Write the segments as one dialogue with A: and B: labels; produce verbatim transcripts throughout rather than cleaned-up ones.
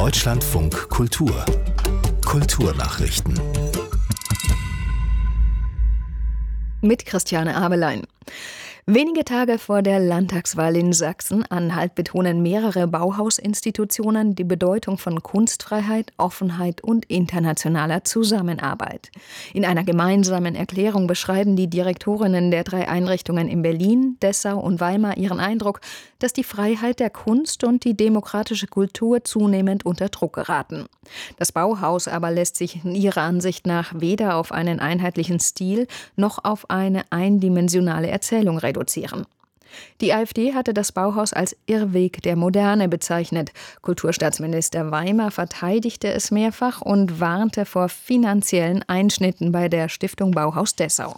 A: Deutschlandfunk Kultur Kulturnachrichten
B: mit Christiane Abelein. Wenige Tage vor der Landtagswahl in Sachsen-Anhalt betonen mehrere Bauhaus-Institutionen die Bedeutung von Kunstfreiheit, Offenheit und internationaler Zusammenarbeit. In einer gemeinsamen Erklärung beschreiben die Direktorinnen der drei Einrichtungen in Berlin, Dessau und Weimar ihren Eindruck, dass die Freiheit der Kunst und die demokratische Kultur zunehmend unter Druck geraten. Das Bauhaus aber lässt sich ihrer Ansicht nach weder auf einen einheitlichen Stil noch auf eine eindimensionale Erzählung reduzieren. Die AfD hatte das Bauhaus als Irrweg der Moderne bezeichnet. Kulturstaatsminister Weimar verteidigte es mehrfach und warnte vor finanziellen Einschnitten bei der Stiftung Bauhaus Dessau.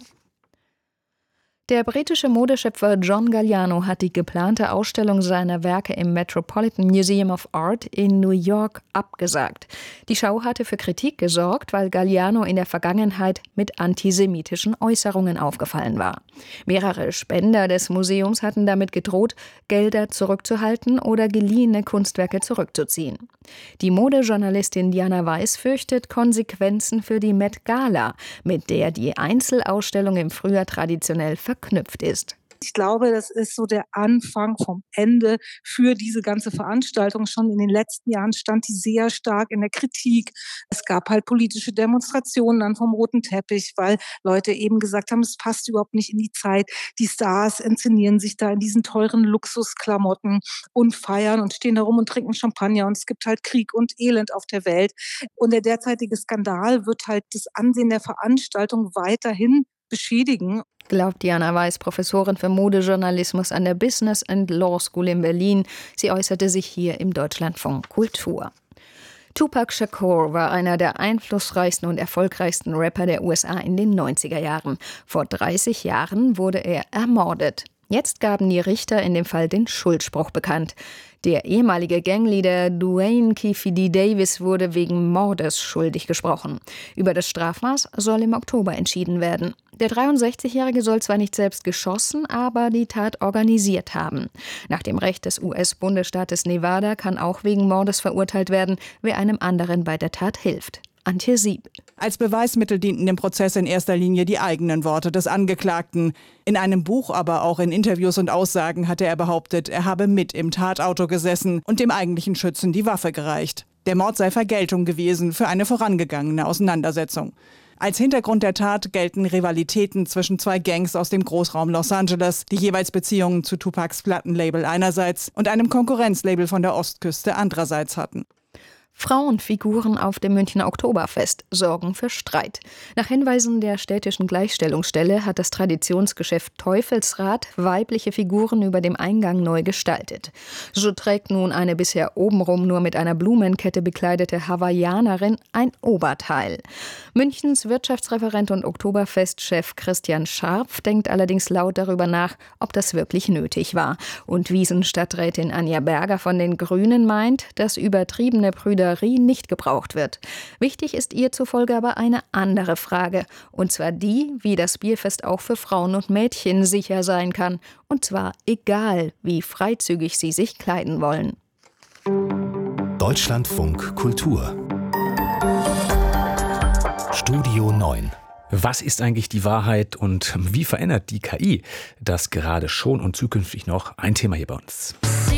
B: Der britische Modeschöpfer John Galliano hat die geplante Ausstellung seiner Werke im Metropolitan Museum of Art in New York abgesagt. Die Schau hatte für Kritik gesorgt, weil Galliano in der Vergangenheit mit antisemitischen Äußerungen aufgefallen war. Mehrere Spender des Museums hatten damit gedroht, Gelder zurückzuhalten oder geliehene Kunstwerke zurückzuziehen. Die Modejournalistin Diana Weiss fürchtet Konsequenzen für die Met Gala, mit der die Einzelausstellung im Frühjahr traditionell verknüpft verknüpft ist.
C: Ich glaube, das ist so der Anfang vom Ende für diese ganze Veranstaltung. Schon in den letzten Jahren stand die sehr stark in der Kritik. Es gab halt politische Demonstrationen dann vom roten Teppich, weil Leute eben gesagt haben, es passt überhaupt nicht in die Zeit. Die Stars inszenieren sich da in diesen teuren Luxusklamotten und feiern und stehen da rum und trinken Champagner und es gibt halt Krieg und Elend auf der Welt. Und der derzeitige Skandal wird halt das Ansehen der Veranstaltung weiterhin beschädigen.
B: Glaubt Diana Weiss, Professorin für Modejournalismus an der Business and Law School in Berlin. Sie äußerte sich hier im Deutschlandfunk Kultur. Tupac Shakur war einer der einflussreichsten und erfolgreichsten Rapper der U S A in den neunziger Jahren. Vor dreißig Jahren wurde er ermordet. Jetzt gaben die Richter in dem Fall den Schuldspruch bekannt. Der ehemalige Gangleader Dwayne Kefidi Davis wurde wegen Mordes schuldig gesprochen. Über das Strafmaß soll im Oktober entschieden werden. Der dreiundsechzigjährige soll zwar nicht selbst geschossen, aber die Tat organisiert haben. Nach dem Recht des U S-Bundesstaates Nevada kann auch wegen Mordes verurteilt werden, wer einem anderen bei der Tat hilft. Antje Sieb.
D: Als Beweismittel dienten im Prozess in erster Linie die eigenen Worte des Angeklagten. In einem Buch, aber auch in Interviews und Aussagen hatte er behauptet, er habe mit im Tatauto gesessen und dem eigentlichen Schützen die Waffe gereicht. Der Mord sei Vergeltung gewesen für eine vorangegangene Auseinandersetzung. Als Hintergrund der Tat gelten Rivalitäten zwischen zwei Gangs aus dem Großraum Los Angeles, die jeweils Beziehungen zu Tupacs Plattenlabel einerseits und einem Konkurrenzlabel von der Ostküste andererseits hatten.
B: Frauenfiguren auf dem Münchner Oktoberfest sorgen für Streit. Nach Hinweisen der städtischen Gleichstellungsstelle hat das Traditionsgeschäft Teufelsrad weibliche Figuren über dem Eingang neu gestaltet. So trägt nun eine bisher obenrum nur mit einer Blumenkette bekleidete Hawaiianerin ein Oberteil. Münchens Wirtschaftsreferent und Oktoberfestchef Christian Scharpf denkt allerdings laut darüber nach, ob das wirklich nötig war. Und Wiesenstadträtin Anja Berger von den Grünen meint, dass übertriebene Brüder nicht gebraucht wird. Wichtig ist ihr zufolge aber eine andere Frage, und zwar die, wie das Bierfest auch für Frauen und Mädchen sicher sein kann, und zwar egal, wie freizügig sie sich kleiden wollen.
A: Deutschlandfunk Kultur Studio neun.
E: Was ist eigentlich die Wahrheit und wie verändert die K I das gerade schon und zukünftig noch? Ein Thema hier bei uns.